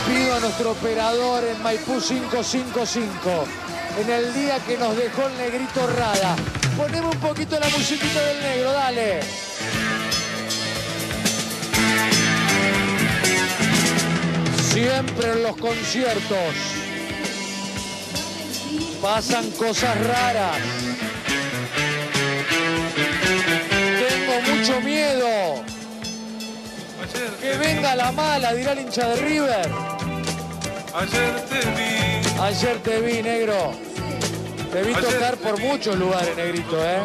pido a nuestro operador en Maipú 555, en el día que nos dejó el negrito Rada, poneme un poquito la musiquita del negro, dale. Siempre en los conciertos pasan cosas raras. Tengo mucho miedo. Que venga la mala, dirá el hincha de River. Ayer te vi, negro. Te vi tocar por muchos lugares, negrito, ¿eh?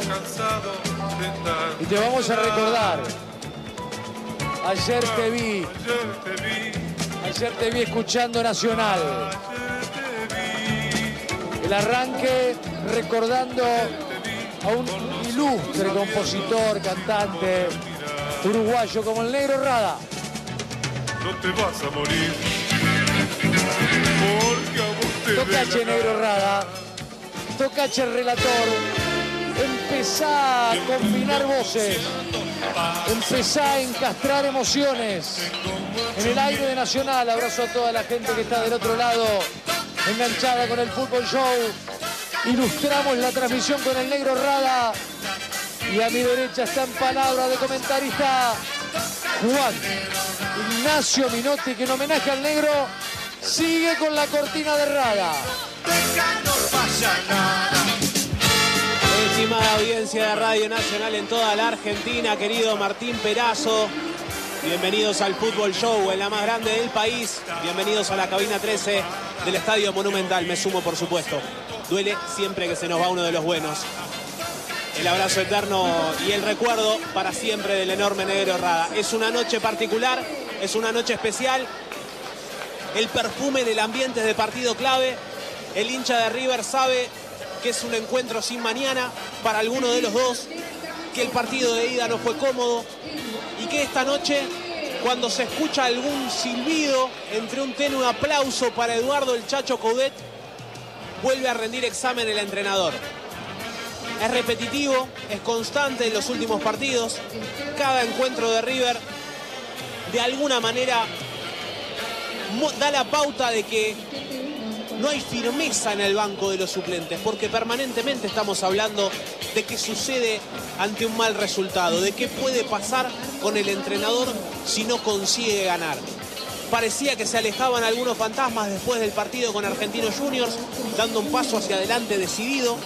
Y te vamos a recordar. Ayer te vi. Ayer te vi escuchando Nacional. El arranque recordando a un ilustre compositor, cantante uruguayo como el negro Rada. No te vas a morir, porque a vos te Tocache, negro Rada. Tocache, relator. Empezá a combinar voces. Empezá a encastrar emociones. En el aire de Nacional, abrazo a toda la gente que está del otro lado, enganchada con el Fútbol Show. Ilustramos la transmisión con el negro Rada. Y a mi derecha está en palabra de comentarista Juan Ignacio Minotti, que en homenaje al negro sigue con la cortina de Rada. Estimada audiencia de Radio Nacional en toda la Argentina, querido Martín Perazo, bienvenidos al Fútbol Show en la más grande del país. Bienvenidos a la cabina 13 del Estadio Monumental. Me sumo, por supuesto. Duele siempre que se nos va uno de los buenos. El abrazo eterno y el recuerdo para siempre del enorme negro Rada. Es una noche particular, es una noche especial. El perfume del ambiente de partido clave. El hincha de River sabe que es un encuentro sin mañana para alguno de los dos, que el partido de ida no fue cómodo y que esta noche, cuando se escucha algún silbido entre un tenue aplauso para Eduardo el Chacho Coudet, vuelve a rendir examen el entrenador. Es repetitivo, es constante en los últimos partidos. Cada encuentro de River, de alguna manera, da la pauta de que no hay firmeza en el banco de los suplentes, porque permanentemente estamos hablando de qué sucede ante un mal resultado, de qué puede pasar con el entrenador si no consigue ganar. Parecía que se alejaban algunos fantasmas después del partido con Argentinos Juniors, dando un paso hacia adelante decidido.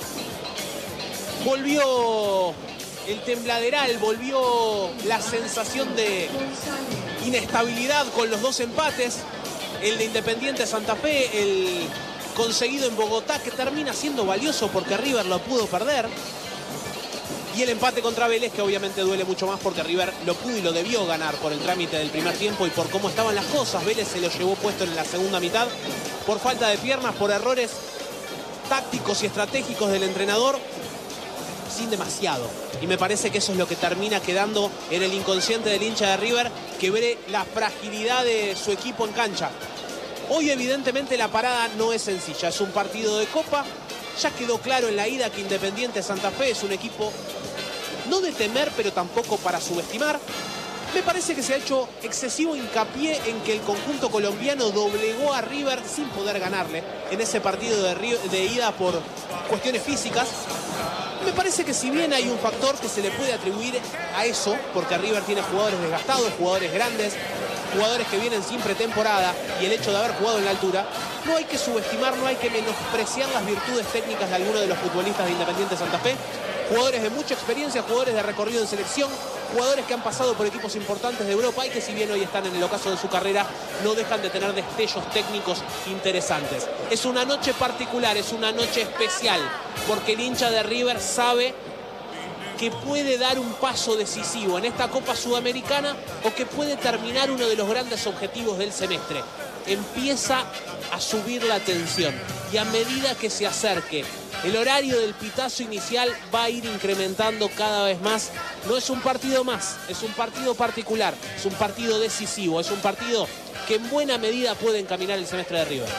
Volvió el tembladeral, volvió la sensación de inestabilidad con los dos empates. El de Independiente Santa Fe, el conseguido en Bogotá, que termina siendo valioso porque River lo pudo perder. Y el empate contra Vélez, que obviamente duele mucho más porque River lo pudo y lo debió ganar por el trámite del primer tiempo y por cómo estaban las cosas. Vélez se lo llevó puesto en la segunda mitad por falta de piernas, por errores tácticos y estratégicos del entrenador, sin demasiado. Y me parece que eso es lo que termina quedando en el inconsciente del hincha de River, que ve la fragilidad de su equipo en cancha. Hoy evidentemente la parada no es sencilla, es un partido de Copa. Ya quedó claro en la ida que Independiente Santa Fe es un equipo no de temer, pero tampoco para subestimar. Me parece que se ha hecho excesivo hincapié en que el conjunto colombiano doblegó a River sin poder ganarle en ese partido de ida por cuestiones físicas. Me parece que si bien hay un factor que se le puede atribuir a eso, porque River tiene jugadores desgastados, jugadores grandes, jugadores que vienen sin pretemporada, y el hecho de haber jugado en la altura, no hay que subestimar, no hay que menospreciar las virtudes técnicas de algunos de los futbolistas de Independiente Santa Fe. Jugadores de mucha experiencia, jugadores de recorrido en selección, jugadores que han pasado por equipos importantes de Europa y que si bien hoy están en el ocaso de su carrera, no dejan de tener destellos técnicos interesantes. Es una noche particular, es una noche especial, porque el hincha de River sabe que puede dar un paso decisivo en esta Copa Sudamericana o que puede terminar uno de los grandes objetivos del semestre. Empieza a subir la tensión y a medida que se acerque el horario del pitazo inicial va a ir incrementando cada vez más. No es un partido más, es un partido particular, es un partido decisivo, es un partido que en buena medida puede encaminar el semestre de River.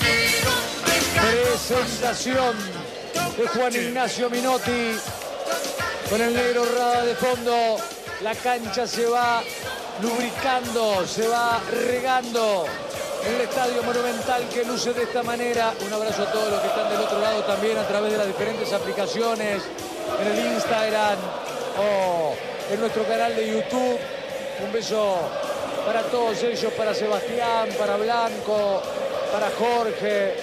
Presentación de Juan Ignacio Minotti con el negro Rada de fondo. La cancha se va lubricando, se va regando en el Estadio Monumental que luce de esta manera. Un abrazo a todos los que están del otro lado también a través de las diferentes aplicaciones, en el Instagram o en nuestro canal de YouTube. Un beso para todos ellos, para Sebastián, para Blanco, para Jorge,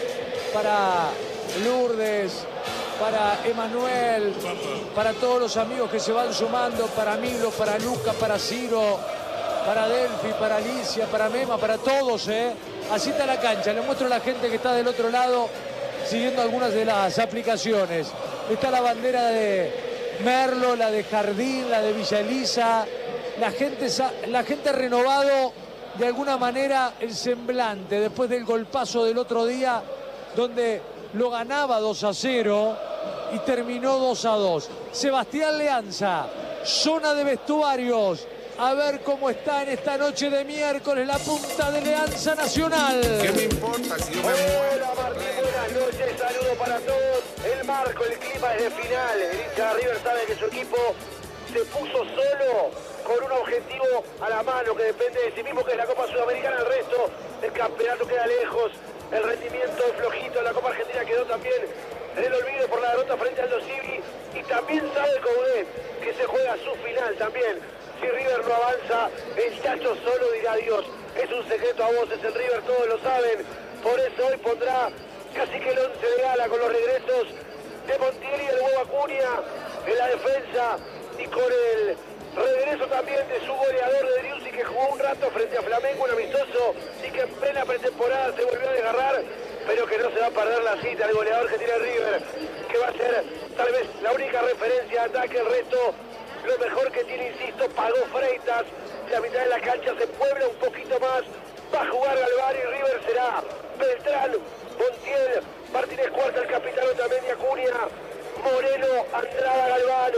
para Lourdes, para Emanuel, para todos los amigos que se van sumando, para Milo, para Luca, para Ciro, para Delphi, para Alicia, para Mema, para todos, ¿eh? Así está la cancha. Les muestro a la gente que está del otro lado siguiendo algunas de las aplicaciones. Está la bandera de Merlo, la de Jardín, la de Villa Elisa. La gente ha renovado de alguna manera el semblante después del golpazo del otro día, donde lo ganaba 2-0 y terminó 2-2. Sebastián Leanza, zona de vestuarios. A ver cómo está en esta noche de miércoles la punta de Leanza Nacional. ¿Qué me importa si yo me muero? Hola Martín, buenas noches, saludos para todos. El marco, el clima es de final. El hincha de River sabe que su equipo se puso solo con un objetivo a la mano que depende de sí mismo, que es la Copa Sudamericana. El resto del campeonato queda lejos. El rendimiento es flojito. La Copa Argentina quedó también en el olvido por la derrota frente al Aldo Civi. Y también sabe Coudet que se juega su final también. Si River no avanza, el Chacho solo dirá adiós. Es un secreto a voces en River, todos lo saben. Por eso hoy pondrá casi que el 11 de gala con los regresos de Montiel y el Huevo Acuña en la defensa. Y con el regreso también de su goleador de Driussi, que jugó un rato frente a Flamengo, un amistoso, y que en plena pretemporada se volvió a desgarrar, pero que no se va a perder la cita, el goleador que tiene River, que va a ser tal vez la única referencia de ataque. El resto, lo mejor que tiene, insisto, pagó Freitas. La mitad de la cancha se puebla un poquito más. Va a jugar Galván y River será Beltrán, Montiel, Martínez Cuarta, el capitán Otamendi, Acuña, Moreno, Andrada, Galván,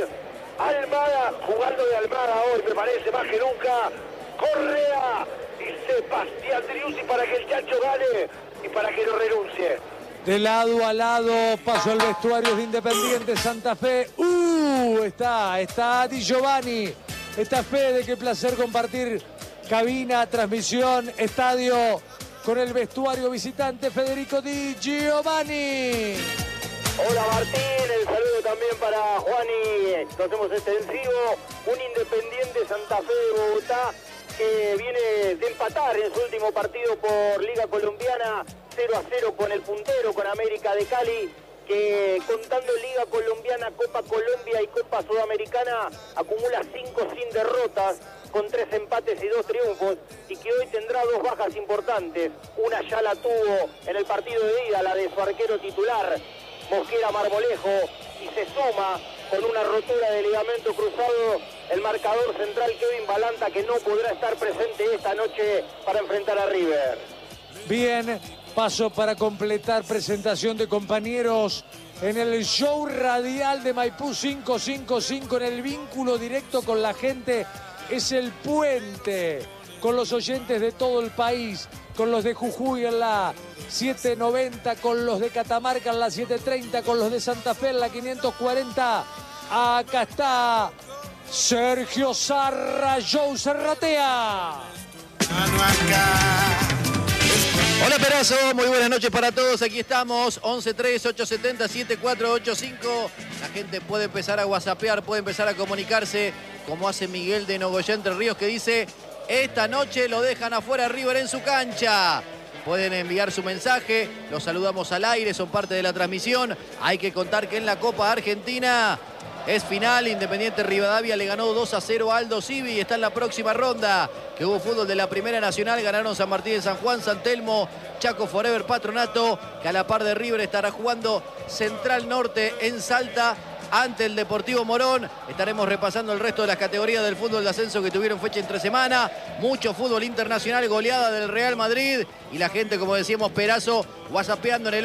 Almada, jugando de Almada hoy, me parece, más que nunca, Correa y Sebastián Driussi para que el Chacho gane y para que no renuncie. De lado a lado, paso al vestuario de Independiente Santa Fe. Está Di Giovanni. Está Fede, qué placer compartir cabina, transmisión, estadio con el vestuario visitante Federico Di Giovanni. Hola Martín, el saludo también para Juani, lo hacemos extensivo. Un Independiente Santa Fe de Bogotá que viene de empatar en su último partido por Liga Colombiana 0-0 con el puntero, con América de Cali, que contando Liga Colombiana, Copa Colombia y Copa Sudamericana acumula 5 sin derrotas, con 3 empates y 2 triunfos, y que hoy tendrá 2 bajas importantes. Una ya la tuvo en el partido de ida, la de su arquero titular, Mosquera Marmolejo, y se suma con una rotura de ligamento cruzado el marcador central Kevin Balanta, que no podrá estar presente esta noche para enfrentar a River. Bien, paso para completar presentación de compañeros en el show radial de Maipú 555, en el vínculo directo con la gente. Es el puente con los oyentes de todo el país, con los de Jujuy en la 790, con los de Catamarca en la 730, con los de Santa Fe en la 540. Acá está Sergio Zarra, Joe Serratea. Hola Perazo, muy buenas noches para todos. Aquí estamos, 11-3-870-7485. La gente puede empezar a whatsappear, puede empezar a comunicarse, como hace Miguel de Nogoyá Entre Ríos, que dice: esta noche lo dejan afuera River en su cancha. Pueden enviar su mensaje, los saludamos al aire, son parte de la transmisión. Hay que contar que en la Copa Argentina es final. Independiente Rivadavia le ganó 2-0 a Aldo Civi y está en la próxima ronda. Que hubo fútbol de la Primera Nacional, ganaron San Martín de San Juan, San Telmo, Chaco Forever, Patronato, que a la par de River estará jugando Central Norte en Salta ante el Deportivo Morón. Estaremos repasando el resto de las categorías del fútbol de ascenso que tuvieron fecha entre semana. Mucho fútbol internacional, goleada del Real Madrid. Y la gente, como decíamos, Perazo, whatsappeando en el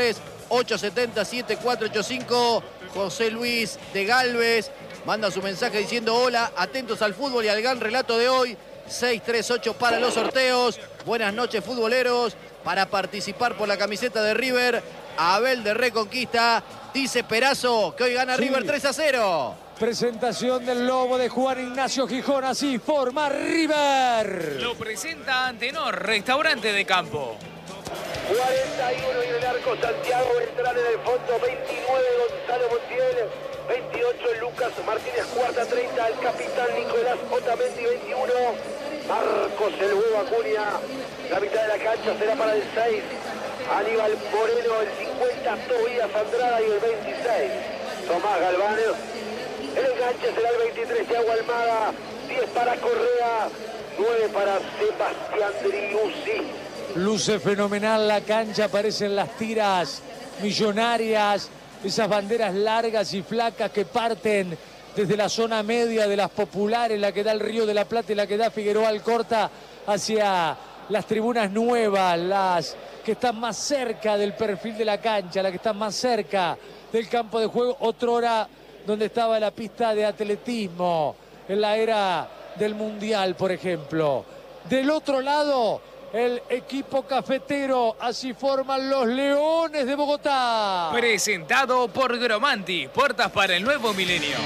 11-3-870-7485. José Luis de Galvez manda su mensaje diciendo: hola, atentos al fútbol y al gran relato de hoy. 638 para los sorteos. Buenas noches, futboleros. Para participar por la camiseta de River, Abel de Reconquista dice: Perazo, que hoy gana River 3-0. Presentación del lobo de Juan Ignacio Gijón. Así forma River. Lo presenta Antenor, restaurante de campo. 41 en el arco Santiago Beltrán en el fondo, 29 Gonzalo Montiel, 28 Lucas Martínez Cuarta, 30 el capitán Nicolás Otamendi, 21 Marcos el Huevo Acuña. La mitad de la cancha será para el 6 Aníbal Moreno, el 50 Tobías Andrada y el 26 Tomás Galván. El enganche será el 23 Thiago Almada, 10 para Correa, 9 para Sebastián Driussi. Luce fenomenal la cancha, aparecen las tiras millonarias, esas banderas largas y flacas que parten desde la zona media de las populares, la que da el Río de la Plata y la que da Figueroa Alcorta, hacia las tribunas nuevas, las que están más cerca del perfil de la cancha, las que están más cerca del campo de juego, otrora donde estaba la pista de atletismo, en la era del Mundial, por ejemplo. Del otro lado, el equipo cafetero, así forman los Leones de Bogotá. Presentado por Gromanti, puertas para el nuevo milenio.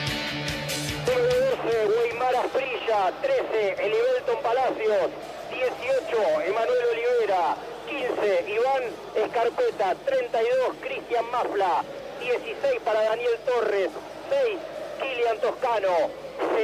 12, Weimar Asprilla, 13, Elivelton Palacios, 18, Emanuel Olivera, 15, Iván Escarpeta, 32, Cristian Mafla, 16 para Daniel Torres, 6, Kilian Toscano,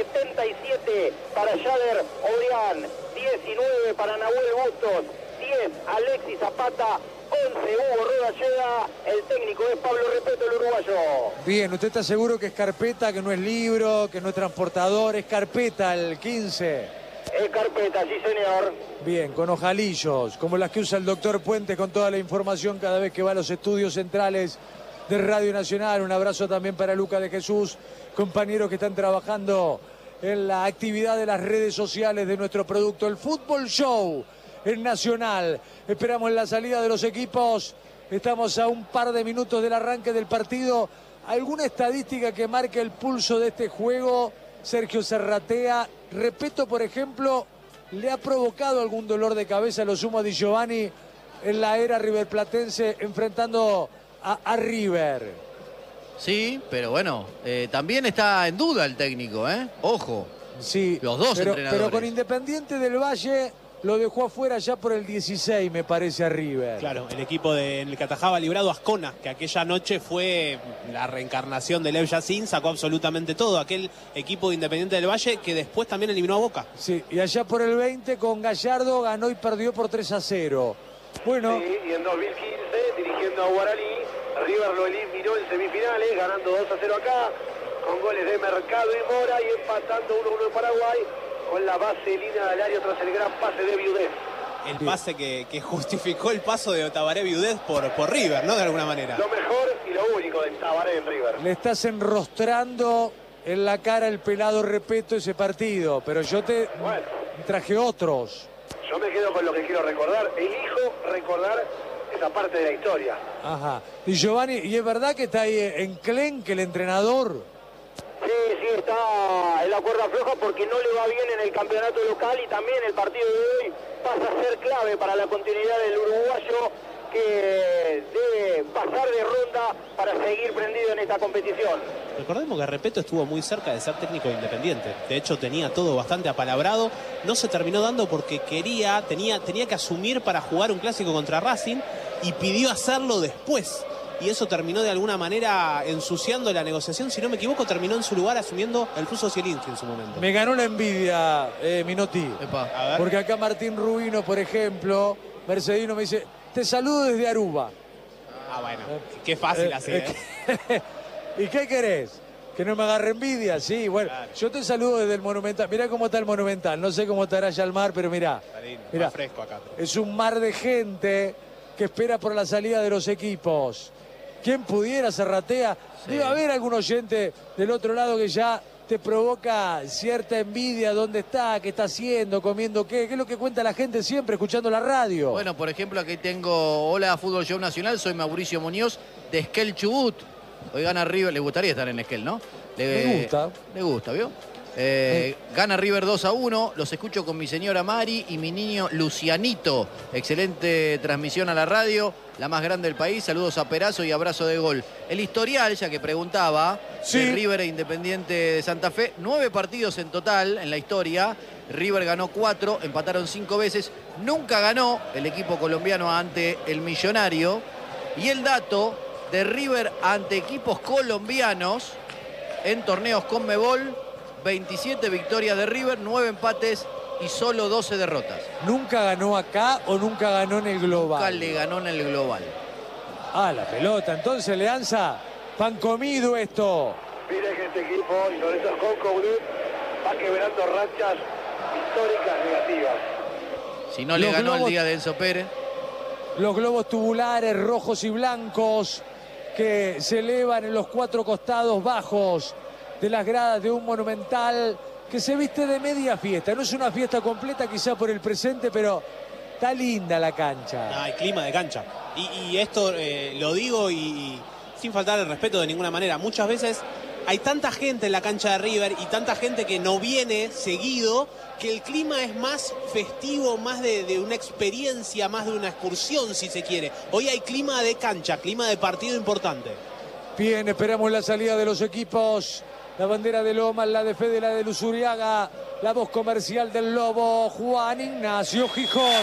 77 para Yader Obrián, 19 para Nahuel Bustos, 10 Alexis Zapata, 11 Hugo Rodalleda, el técnico es Pablo Repeto, el uruguayo. Bien, ¿usted está seguro que es carpeta, que no es libro, que no es transportador? Es carpeta el 15. Es carpeta, sí señor. Bien, con ojalillos, como las que usa el doctor Puente con toda la información cada vez que va a los estudios centrales de Radio Nacional. Un abrazo también para Luca de Jesús, compañeros que están trabajando en la actividad de las redes sociales de nuestro producto, el Fútbol Show en Nacional. Esperamos la salida de los equipos. Estamos a un par de minutos del arranque del partido. ¿Alguna estadística que marque el pulso de este juego, Sergio Serratea? Repeto, por ejemplo, ¿le ha provocado algún dolor de cabeza a lo sumo a Di Giovanni en la era riverplatense enfrentando a River? Sí, pero bueno, también está en duda el técnico, ¿eh? Ojo. Sí, los dos entrenadores. Pero con Independiente del Valle lo dejó afuera ya por el 16, me parece, a River. Claro, el equipo en el que atajaba librado Ascona, que aquella noche fue la reencarnación de Lev Yacine, sacó absolutamente todo. Aquel equipo de Independiente del Valle que después también eliminó a Boca. Sí, y allá por el 20 con Gallardo ganó y perdió por 3-0. Bueno. Sí, y en 2015, dirigiendo a Guaraní, River lo eliminó en semifinales, ganando 2-0 acá, con goles de Mercado y Mora y empatando 1-1 en Paraguay, con la vaselina del área tras el gran pase de Viudez. El pase que justificó el paso de Tabaré Viudez por River, ¿no? De alguna manera. Lo mejor y lo único de Tabaré en River. Le estás enrostrando en la cara el pelado Repeto ese partido, pero yo te traje otros. Yo me quedo con lo que quiero recordar. Elijo recordar esa parte de la historia. Ajá. Y Giovanni, ¿y es verdad que está ahí en Clenque el entrenador? Sí, está en la cuerda floja porque no le va bien en el campeonato local y también el partido de hoy pasa a ser clave para la continuidad del uruguayo, que debe pasar de ronda para seguir prendido en esta competición. Recordemos que Repeto estuvo muy cerca de ser técnico de Independiente. De hecho, tenía todo bastante apalabrado. No se terminó dando porque tenía que asumir para jugar un clásico contra Racing y pidió hacerlo después. Y eso terminó de alguna manera ensuciando la negociación. Si no me equivoco, terminó en su lugar asumiendo el Ruso Zielinski en su momento. Me ganó la envidia, Minotti. Porque acá Martín Rubino, por ejemplo, Mercedino me dice, te saludo desde Aruba. Ah, bueno, qué fácil así, ¿eh? ¿Y qué querés? ¿Que no me agarre envidia? Sí, bueno, claro. Yo te saludo desde el Monumental. Mirá cómo está el Monumental. No sé cómo estará allá el mar, pero mirá. Mirá, fresco acá. Es un mar de gente que espera por la salida de los equipos. ¿Quién pudiera, Serratea? Sí. Debe haber algún oyente del otro lado que ya te provoca cierta envidia. ¿Dónde está? ¿Qué está haciendo? ¿Comiendo qué? ¿Qué es lo que cuenta la gente siempre escuchando la radio? Bueno, por ejemplo, aquí tengo Hola Fútbol Show Nacional. Soy Mauricio Muñoz de Esquel Chubut. Hoy gana River. Le gustaría estar en Esquel, ¿no? Me gusta. Le gusta, ¿vio? Gana River 2-1. Los escucho con mi señora Mari y mi niño Lucianito. Excelente transmisión a la radio, la más grande del país. Saludos a Perazo y abrazo de gol. El historial, ya que preguntaba, sí, de River e Independiente de Santa Fe. 9 partidos en total en la historia. River ganó 4, empataron 5 veces. Nunca ganó el equipo colombiano ante el Millonario. Y el dato de River ante equipos colombianos en torneos Conmebol: 27 victorias de River, 9 empates y solo 12 derrotas. ¿Nunca ganó acá o nunca ganó en el global? Nunca le ganó en el global. Ah, la pelota. Entonces, Leanza, pan comido esto. Mire que este equipo y con esos Conco Blue va quebrando rachas históricas negativas. Si no le ganó el día de Enzo Pérez. Los globos tubulares rojos y blancos que se elevan en los 4 costados bajos de las gradas de un Monumental que se viste de media fiesta. No es una fiesta completa quizá por el presente, pero está linda la cancha. Hay clima de cancha. Y esto lo digo y sin faltar el respeto de ninguna manera. Muchas veces hay tanta gente en la cancha de River y tanta gente que no viene seguido, que el clima es más festivo, más de una experiencia, más de una excursión, si se quiere. Hoy hay clima de cancha, clima de partido importante. Bien, esperamos la salida de los equipos. La bandera de Lomas, la de Fede, la de Luzuriaga, la voz comercial del Lobo, Juan Ignacio Gijón.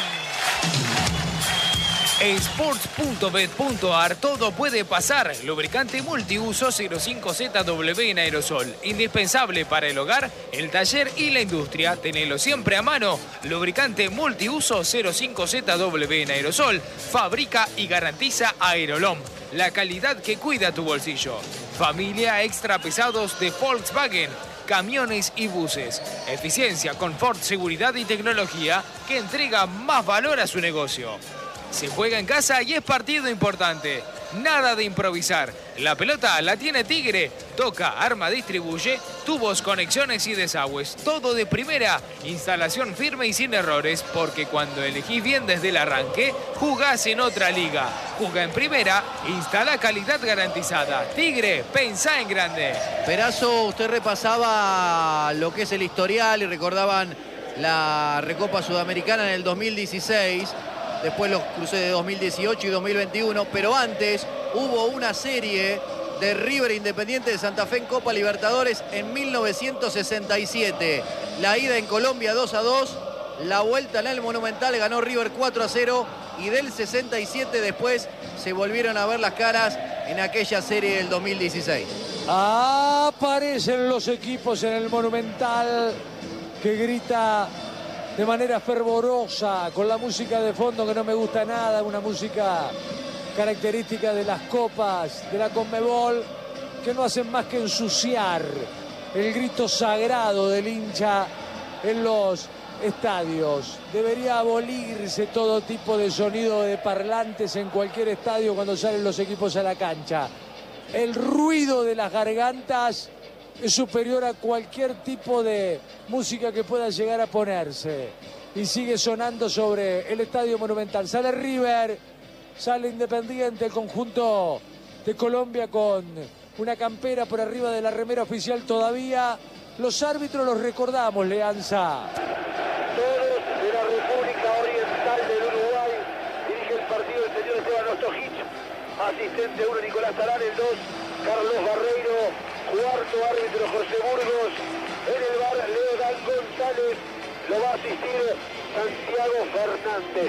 Sports.bet.ar, todo puede pasar. Lubricante multiuso 05ZW en aerosol. Indispensable para el hogar, el taller y la industria. Tenelo siempre a mano. Lubricante multiuso 05ZW en aerosol. Fabrica y garantiza Aerolom. La calidad que cuida tu bolsillo. Familia extra pesados de Volkswagen. Camiones y buses. Eficiencia, confort, seguridad y tecnología que entrega más valor a su negocio. Se juega en casa y es partido importante. Nada de improvisar. La pelota la tiene Tigre. Toca, arma, distribuye, tubos, conexiones y desagües. Todo de primera. Instalación firme y sin errores, porque cuando elegís bien desde el arranque, jugás en otra liga. Jugá en primera, instala calidad garantizada. Tigre, pensá en grande. Perazo, usted repasaba lo que es el historial y recordaban la Recopa Sudamericana en el 2016. Después los cruces de 2018 y 2021, pero antes hubo una serie de River Independiente de Santa Fe en Copa Libertadores en 1967. La ida en Colombia 2-2, la vuelta en el Monumental ganó River 4-0 y del 67 después se volvieron a ver las caras en aquella serie del 2016. Aparecen los equipos en el Monumental que grita de manera fervorosa, con la música de fondo que no me gusta nada, una música característica de las copas de la Conmebol, que no hacen más que ensuciar el grito sagrado del hincha en los estadios. Debería abolirse todo tipo de sonido de parlantes en cualquier estadio cuando salen los equipos a la cancha. El ruido de las gargantas es superior a cualquier tipo de música que pueda llegar a ponerse. Y sigue sonando sobre el Estadio Monumental. Sale River, sale Independiente, el conjunto de Colombia con una campera por arriba de la remera oficial todavía. Los árbitros los recordamos, Leanza. Todos de la República Oriental del Uruguay. Dirige el partido el señor Esteban Ostojic. Asistente 1, Nicolás Tarán. El 2, Carlos Barreiro. Cuarto árbitro, José Burgos. En el bar, Leodán González. Lo va a asistir Santiago Fernández.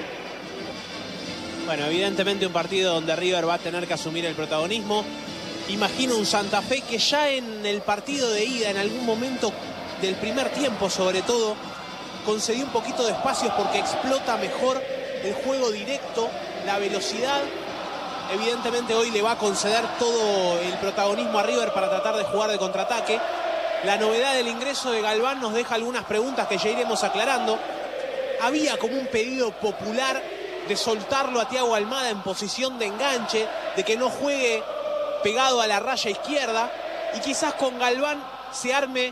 Bueno, evidentemente un partido donde River va a tener que asumir el protagonismo. Imagino un Santa Fe que ya en el partido de ida, en algún momento del primer tiempo sobre todo, concedió un poquito de espacios porque explota mejor el juego directo, la velocidad. Evidentemente hoy le va a conceder todo el protagonismo a River para tratar de jugar de contraataque. La novedad del ingreso de Galván nos deja algunas preguntas que ya iremos aclarando. Había como un pedido popular de soltarlo a Thiago Almada en posición de enganche, de que no juegue pegado a la raya izquierda, y quizás con Galván se arme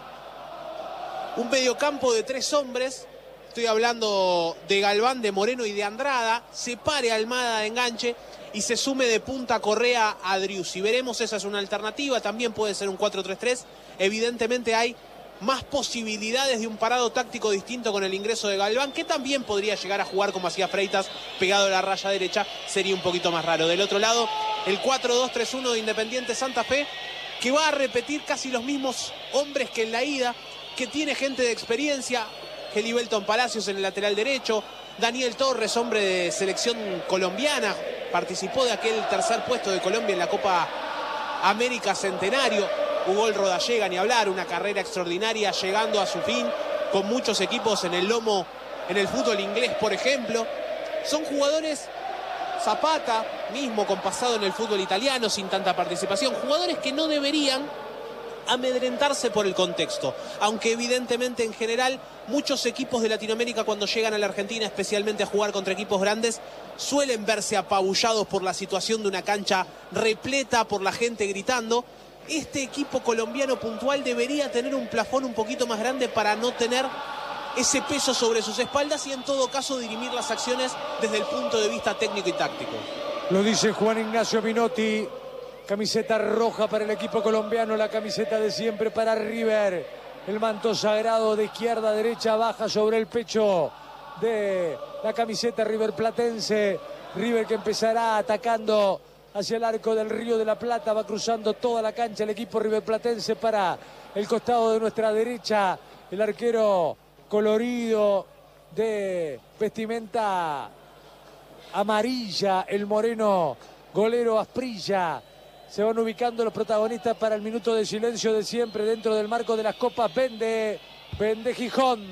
un mediocampo de 3 hombres. Estoy hablando de Galván, de Moreno y de Andrada. Separe a Almada de enganche y se sume de punta Correa a Driussi. Veremos, esa es una alternativa. También puede ser un 4-3-3. Evidentemente hay más posibilidades de un parado táctico distinto con el ingreso de Galván, que también podría llegar a jugar como hacía Freitas, pegado a la raya derecha, sería un poquito más raro. Del otro lado, el 4-2-3-1 de Independiente Santa Fe, que va a repetir casi los mismos hombres que en la ida, que tiene gente de experiencia, Gelibelton Palacios en el lateral derecho, Daniel Torres, hombre de selección colombiana, participó de aquel tercer puesto de Colombia en la Copa América Centenario. Ugol Rodallega, ni hablar, una carrera extraordinaria llegando a su fin, con muchos equipos en el lomo, en el fútbol inglés, por ejemplo. Son jugadores, Zapata mismo con pasado en el fútbol italiano, sin tanta participación, jugadores que no deberían amedrentarse por el contexto, aunque evidentemente en general muchos equipos de Latinoamérica cuando llegan a la Argentina, especialmente a jugar contra equipos grandes, suelen verse apabullados por la situación de una cancha repleta, por la gente gritando. Este equipo colombiano puntual debería tener un plafón un poquito más grande para no tener ese peso sobre sus espaldas y en todo caso dirimir las acciones desde el punto de vista técnico y táctico. Lo dice Juan Ignacio Minotti. Camiseta roja para el equipo colombiano, la camiseta de siempre para River. El manto sagrado de izquierda a derecha baja sobre el pecho de la camiseta riverplatense. River que empezará atacando hacia el arco del Río de la Plata, va cruzando toda la cancha el equipo riverplatense para el costado de nuestra derecha. El arquero colorido de vestimenta amarilla, el moreno golero Asprilla. Se van ubicando los protagonistas para el minuto de silencio de siempre dentro del marco de las copas. Vende Gijón.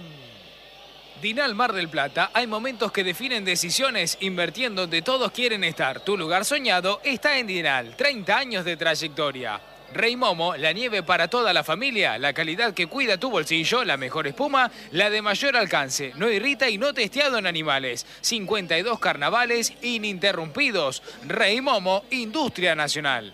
Dinal Mar del Plata, hay momentos que definen decisiones invirtiendo donde todos quieren estar. Tu lugar soñado está en Dinal, 30 años de trayectoria. Rey Momo, la nieve para toda la familia, la calidad que cuida tu bolsillo, la mejor espuma, la de mayor alcance, no irrita y no testeado en animales. 52 carnavales ininterrumpidos. Rey Momo, Industria Nacional.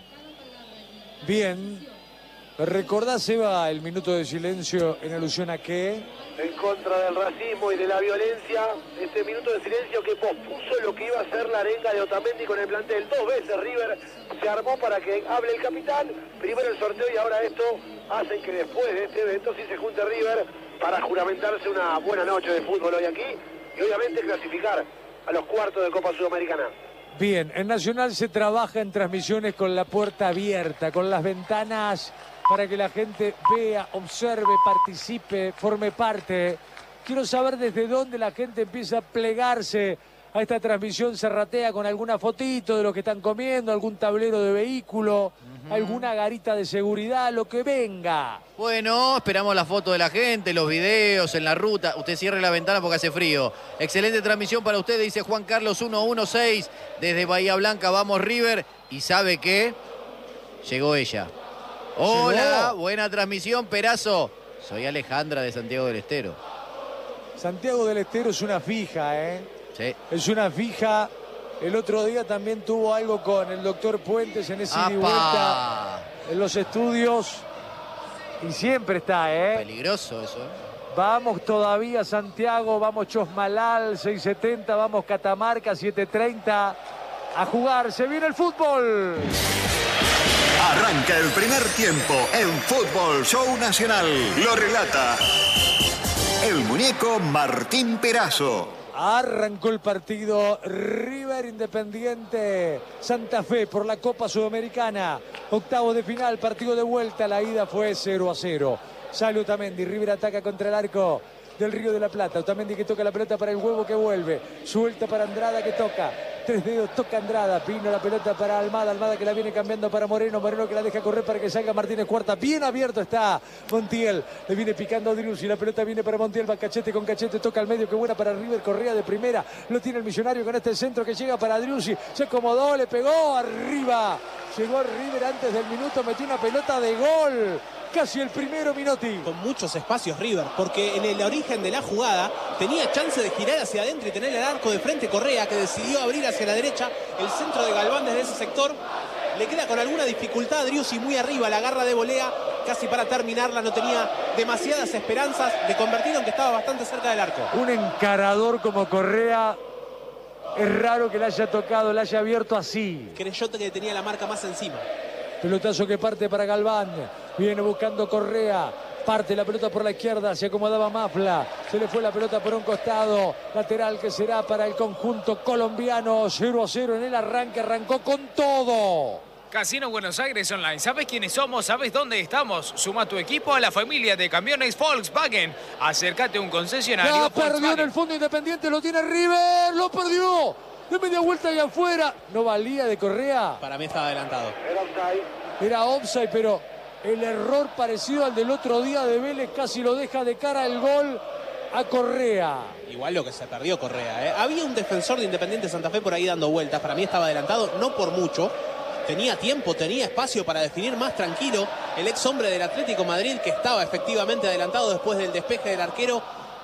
Bien, ¿recordás, Eva, el minuto de silencio en alusión a qué? En contra del racismo y de la violencia, ese minuto de silencio que pospuso lo que iba a ser la arenga de Otamendi con el plantel. 2 veces River se armó para que hable el capitán, primero el sorteo y ahora esto hacen que después de este evento sí se junte River para juramentarse una buena noche de fútbol hoy aquí y obviamente clasificar a los cuartos de Copa Sudamericana. Bien, en Nacional se trabaja en transmisiones con la puerta abierta, con las ventanas para que la gente vea, observe, participe, forme parte. Quiero saber desde dónde la gente empieza a plegarse a esta transmisión serratea con alguna fotito de lo que están comiendo, algún tablero de vehículo, alguna garita de seguridad, lo que venga. Bueno, esperamos la foto de la gente, los videos en la ruta. Usted cierre la ventana porque hace frío. Excelente transmisión para usted, dice Juan Carlos 116. Desde Bahía Blanca vamos River. ¿Y sabe qué? Llegó ella. Hola, buena transmisión, Perazo. Soy Alejandra de Santiago del Estero. Santiago del Estero es una fija, ¿eh? Sí. Es una fija. El otro día también tuvo algo con el doctor Puentes en ese ida y vuelta en los estudios. Y siempre está, ¿eh? Peligroso eso, ¿eh? Vamos todavía Santiago, vamos Chosmalal, 670, vamos Catamarca, 730. A jugar, se viene el fútbol. Arranca el primer tiempo en Fútbol Show Nacional. Lo relata el muñeco Martín Perazo. Arrancó el partido River Independiente Santa Fe por la Copa Sudamericana. Octavo de final, partido de vuelta. La ida fue 0-0. Sale Otamendi, River ataca contra el arco del Río de la Plata. Otamendi que toca la pelota para el Huevo que vuelve. Suelta para Andrada que toca. 3 dedos, toca Andrada. Vino la pelota para Almada. Almada que la viene cambiando para Moreno. Moreno que la deja correr para que salga Martínez Cuarta. Bien abierto está Montiel. Le viene picando a Driussi. La pelota viene para Montiel. Va Cachete con Cachete. Toca al medio. Qué buena para River. Correa de primera. Lo tiene el Millonario con este centro que llega para Driussi. Se acomodó. Le pegó arriba. Llegó River antes del minuto. Metió una pelota de gol. Casi el primero Minotti. Con muchos espacios River, porque en el origen de la jugada tenía chance de girar hacia adentro y tener el arco de frente Correa, que decidió abrir hacia la derecha. El centro de Galván desde ese sector le queda con alguna dificultad a Driussi muy arriba, la garra de volea casi para terminarla. No tenía demasiadas esperanzas de convertir, aunque estaba bastante cerca del arco. Un encarador como Correa, es raro que la haya tocado, la haya abierto así. Creyó que tenía la marca más encima. Pelotazo que parte para Galván. Viene buscando Correa. Parte la pelota por la izquierda, se acomodaba Mafla. Se le fue la pelota por un costado. Lateral que será para el conjunto colombiano. 0-0 en el arranque, arrancó con todo. Casino Buenos Aires Online. ¿Sabes quiénes somos? ¿Sabes dónde estamos? Suma tu equipo a la familia de camiones Volkswagen. Acércate a un concesionario La perdió Volkswagen. en el fondo Independiente, lo tiene River, lo perdió. De media vuelta y afuera. No valía de Correa. Para mí estaba adelantado. Era offside, pero el error parecido al del otro día de Vélez casi lo deja de cara el gol a Correa. Igual lo que se perdió Correa, ¿eh? Había un defensor de Independiente Santa Fe por ahí dando vueltas. Para mí estaba adelantado, no por mucho. Tenía tiempo, tenía espacio para definir más tranquilo el ex hombre del Atlético Madrid, que estaba efectivamente adelantado después del despeje del arquero,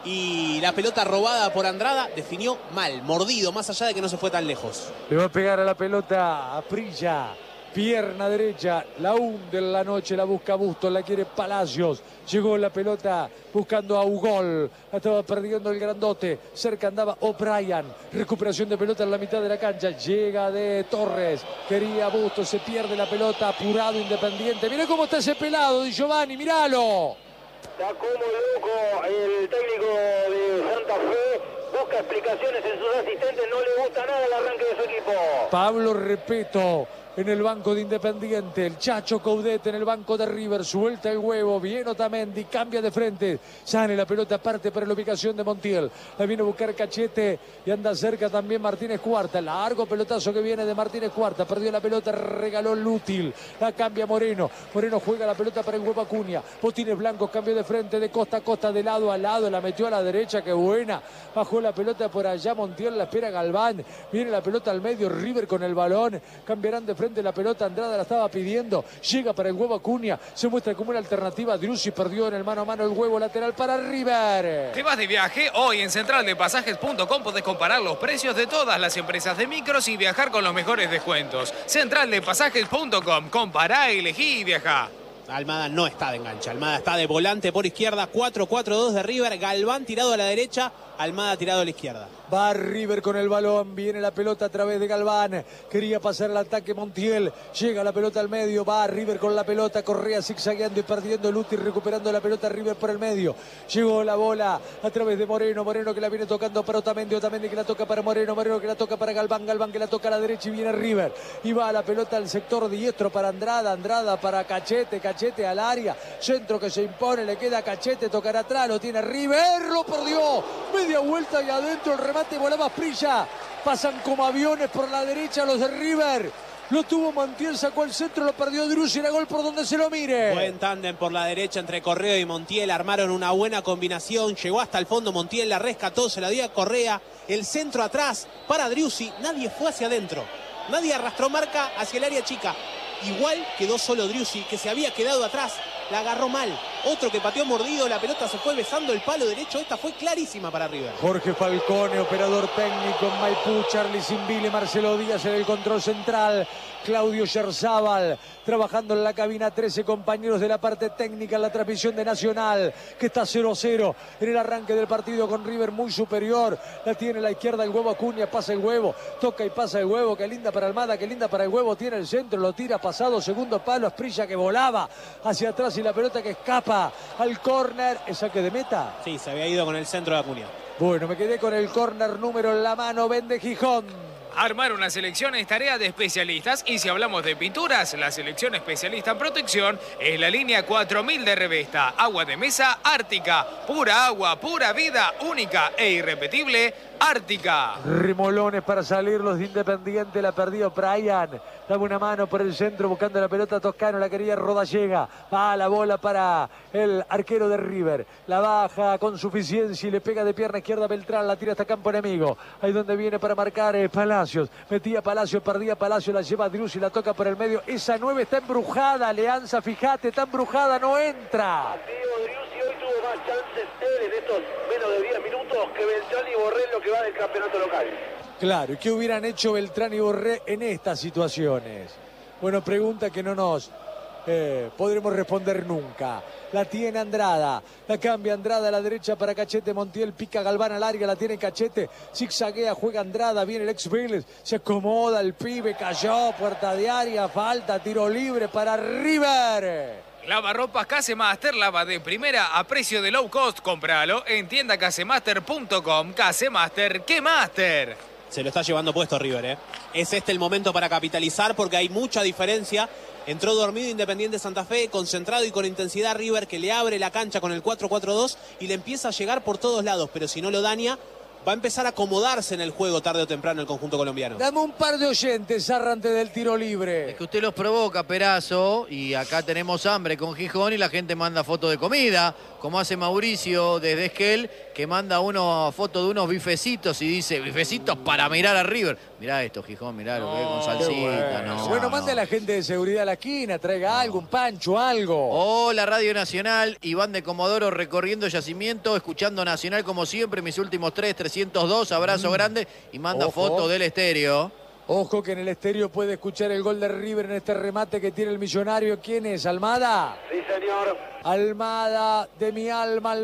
y la pelota robada por Andrada definió mal, mordido, más allá de que no se fue tan lejos. Le va a pegar a la pelota a Prilla. Pierna derecha, la hunde en la noche, la busca Bustos, la quiere Palacios. Llegó la pelota buscando a Ugol. La estaba perdiendo el grandote. Cerca andaba O'Brien. Recuperación de pelota en la mitad de la cancha. Llega de Torres. Quería Bustos, se pierde la pelota. Apurado Independiente. Mirá cómo está ese pelado, Di Giovanni, miralo. Está como loco el técnico de Santa Fe. Busca explicaciones en sus asistentes. No le gusta nada el arranque de su equipo. Pablo Repeto en el banco de Independiente, el Chacho Coudet en el banco de River, suelta el huevo, viene Otamendi, cambia de frente, sale la pelota aparte para la ubicación de Montiel, la viene a buscar Cachete y anda cerca también Martínez Cuarta, largo pelotazo que viene de Martínez Cuarta, perdió la pelota, regaló Lútil, la cambia Moreno, Moreno juega la pelota para el huevo Acuña, Botines Blancos, cambio de frente de costa a costa, de lado a lado, la metió a la derecha, qué buena, bajó la pelota por allá, Montiel la espera Galván, viene la pelota al medio, River con el balón, cambiarán de frente la pelota, Andrada la estaba pidiendo, llega para el huevo Acuña, se muestra como una alternativa, Driussi perdió en el mano a mano el huevo lateral para River. ¿Te vas de viaje? Hoy en centraldepasajes.com podés comparar los precios de todas las empresas de micros y viajar con los mejores descuentos. Centraldepasajes.com, compará, elegí y viajá. Almada no está de enganche, Almada está de volante por izquierda, 4-4-2 de River, Galván tirado a la derecha, Almada tirado a la izquierda. Va River con el balón, viene la pelota a través de Galván, quería pasar el ataque Montiel, llega la pelota al medio, va River con la pelota, Correa zigzagueando y perdiendo el útil, recuperando la pelota River por el medio, llegó la bola a través de Moreno, Moreno que la viene tocando para Otamendi, Otamendi que la toca para Moreno, Moreno que la toca para Galván, Galván que la toca a la derecha y viene River, y va la pelota al sector diestro para Andrada, Andrada para Cachete, Cachete al área, centro que se impone, le queda Cachete, tocará atrás, lo tiene River, lo perdió, media vuelta y adentro el remate, volaba Prilla, pasan como aviones por la derecha los de River, lo tuvo Montiel, sacó el centro, lo perdió Driussi, era gol por donde se lo mire. Buen tándem por la derecha entre Correa y Montiel, armaron una buena combinación, llegó hasta el fondo Montiel, la rescató, se la dio a Correa, el centro atrás para Driussi, nadie fue hacia adentro, nadie arrastró marca hacia el área chica, igual quedó solo Driussi, que se había quedado atrás, la agarró mal, otro que pateó mordido, la pelota se fue besando el palo derecho, esta fue clarísima para River. Jorge Falcone, operador técnico en Maipú, Charly Simbili, Marcelo Díaz en el control central, Claudio Scherzábal trabajando en la cabina, 13 compañeros de la parte técnica en la transmisión de Nacional, que está 0-0 en el arranque del partido con River muy superior, la tiene a la izquierda el huevo Acuña, pasa el huevo, toca y pasa el huevo, qué linda para Almada, qué linda para el huevo, tiene el centro, lo tira pasado, segundo palo, Asprilla que volaba hacia atrás y la pelota que escapa al córner, ¿es saque de meta? Sí, se había ido con el centro de Acuña. Bueno, me quedé con el córner número en la mano, vende Gijón. Armar una selección es tarea de especialistas y si hablamos de pinturas, la selección especialista en protección es la línea 4000 de Revesta. Agua de mesa Ártica, pura agua, pura vida, única e irrepetible, Ártica. Remolones para salir los de Independiente, la perdió Brian. Daba una mano por el centro buscando la pelota Toscano, la quería Rodallega. Va la bola para el arquero de River. La baja con suficiencia y le pega de pierna izquierda Beltrán, la tira hasta campo enemigo. Ahí donde viene para marcar Palacios. Metía Palacios, perdía Palacios, la lleva Driussi, la toca por el medio. Esa 9 está embrujada, Leanza, fíjate, está embrujada, no entra. Driussi hoy tuvo más chances él en estos menos de 10 minutos que Beltrán y Borré en lo que va del campeonato local. Claro, ¿y qué hubieran hecho Beltrán y Borré en estas situaciones? Bueno, pregunta que no nos podremos responder nunca. La tiene Andrada, la cambia Andrada a la derecha para Cachete, Montiel pica Galván al área, la tiene Cachete, zigzaguea, juega Andrada, viene el ex Vélez, se acomoda el pibe, cayó, puerta de área, falta, tiro libre para River. Lavarropas Casemaster, lava de primera a precio de low cost. Cómpralo en tiendacasemaster.com. Casemaster, ¿qué Master? Se lo está llevando puesto River, ¿eh? Es este el momento para capitalizar porque hay mucha diferencia. Entró dormido Independiente Santa Fe, concentrado y con intensidad River, que le abre la cancha con el 4-4-2 y le empieza a llegar por todos lados, pero si no lo daña, va a empezar a acomodarse en el juego tarde o temprano el conjunto colombiano. Dame un par de oyentes, arrantes del tiro libre. Es que usted los provoca, Perazo, y acá tenemos hambre con Gijón y la gente manda fotos de comida, como hace Mauricio desde Esquel, que manda una foto de unos bifecitos y dice, bifecitos para mirar a River. Mirá esto, Gijón, mirá lo que ve con salsita. Bueno, mande a la gente de seguridad a la esquina, traiga algo, un pancho, algo. Hola, Radio Nacional, Iván de Comodoro recorriendo yacimiento, escuchando Nacional como siempre, mis últimos 302, abrazo grande y manda foto del estéreo. Ojo que en el estéreo puede escuchar el gol de River en este remate que tiene el millonario. ¿Quién es? ¿Almada? Sí, señor. Almada, de mi alma,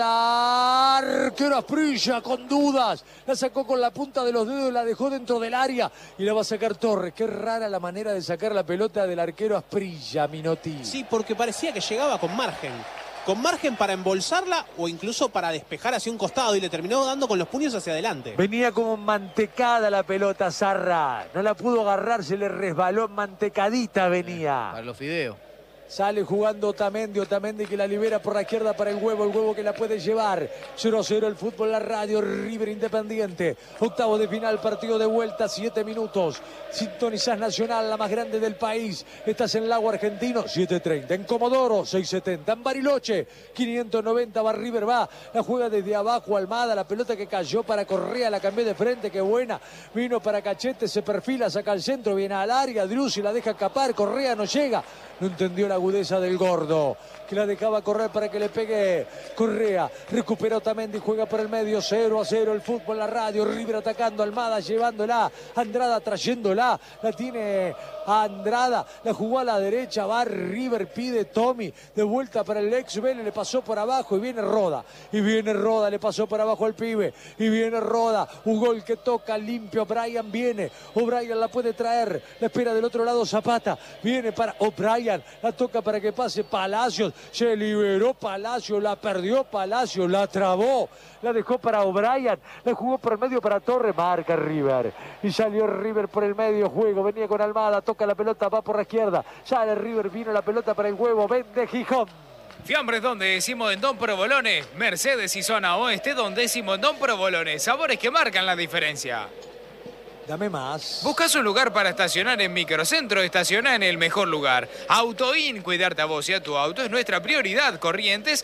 Almada. Arquero Asprilla, con dudas. La sacó con la punta de los dedos, la dejó dentro del área y la va a sacar Torres. Qué rara la manera de sacar la pelota del arquero Asprilla, Minotti. Sí, porque parecía que llegaba con margen. Con margen para embolsarla o incluso para despejar hacia un costado y le terminó dando con los puños hacia adelante. Venía como mantecada la pelota, Zarra. No la pudo agarrar, se le resbaló, mantecadita venía. Para los fideos. Sale jugando Otamendi que la libera por la izquierda para el huevo que la puede llevar. 0-0 el fútbol, la radio, River Independiente. Octavo de final, partido de vuelta, 7 minutos. Sintonizás Nacional, la más grande del país. Estás en Lago Argentino, 7:30. En Comodoro, 6:70. En Bariloche, 590, va River, va. La juega desde abajo, Almada, la pelota que cayó para Correa, la cambió de frente, qué buena. Vino para Cachete, se perfila, saca al centro, viene al área, Driussi la deja escapar, Correa no llega. No entendió la agudeza del gordo, que la dejaba correr para que le pegue. Correa recupera Otamendi, juega por el medio, 0-0 el fútbol, la radio, River atacando, Almada llevándola, Andrada trayéndola, la tiene Andrada, la jugó a la derecha, va River, pide Tommy, de vuelta para el ex Vélez, le pasó por abajo y viene Roda, le pasó por abajo al pibe, y viene Roda, un gol que toca limpio, O'Brien viene, O'Brien la puede traer, la espera del otro lado Zapata, viene para O'Brien, la toca para que pase Palacios, se liberó Palacios, la perdió Palacios, la trabó, la dejó para O'Brien, la jugó por el medio para Torres, marca River, y salió River por el medio, juego, venía con Almada, toca la pelota, va por la izquierda, sale River, vino la pelota para el huevo, vende Gijón. Fiambres Don Décimo en Don Provolone, Mercedes y Zona Oeste Don Décimo en Don Provolone, sabores que marcan la diferencia. Dame más. ¿Buscas un lugar para estacionar en Microcentro? Estaciona en el mejor lugar. Autoin, cuidarte a vos y a tu auto es nuestra prioridad. Corrientes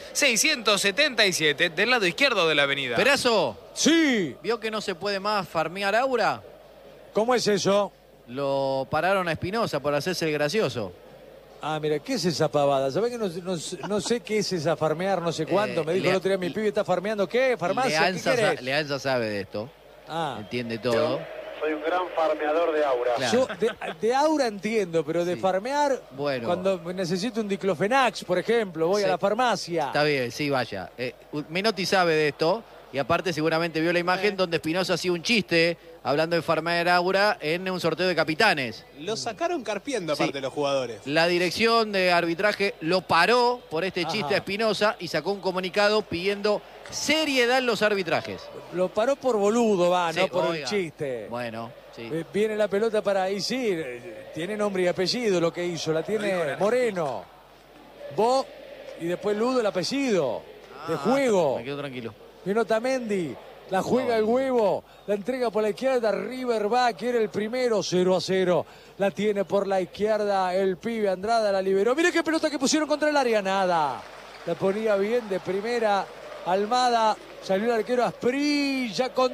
677, del lado izquierdo de la avenida. Perazo. Sí. ¿Vio que no se puede más farmear Aura? ¿Cómo es eso? Lo pararon a Espinosa por hacerse el gracioso. Ah, mira, ¿qué es esa pavada? ¿Sabés que no sé qué es esa farmear, no sé cuánto? Me dijo el otro día mi pibe está farmeando. ¿Qué? ¿Farmacia? ¿Qué querés? Leanza sabe de esto. Ah. Entiende todo. Soy un gran farmeador de Aura. Claro. Yo de Aura entiendo, pero de farmear, bueno, cuando necesito un diclofenax, por ejemplo, voy a la farmacia. Está bien, sí, vaya. Menotti sabe de esto y aparte seguramente vio la imagen donde Espinosa hacía un chiste hablando de farmear Aura en un sorteo de capitanes. Lo sacaron carpiendo aparte los jugadores. La dirección de arbitraje lo paró por este chiste a Espinosa y sacó un comunicado pidiendo seriedad en los arbitrajes. Lo paró por boludo, Sí, no por oiga. el chiste. Bueno, sí. Viene la pelota para ahí, sí, tiene nombre y apellido lo que hizo, la tiene Moreno. Bo y después Ludo el apellido. De juego. Me quedo tranquilo. Viene Otamendi, la juega el huevo, la entrega por la izquierda, River va, quiere el primero, 0-0. La tiene por la izquierda el pibe, Andrada la liberó. Mire qué pelota que pusieron contra el área, nada. La ponía bien de primera, Almada, salió el arquero Asprilla con